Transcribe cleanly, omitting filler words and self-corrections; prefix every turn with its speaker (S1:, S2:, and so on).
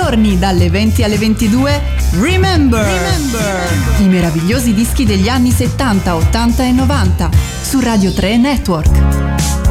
S1: giorni dalle 20 alle 22 Remember. I meravigliosi dischi degli anni 70, 80 e 90 su Radio 3 Network.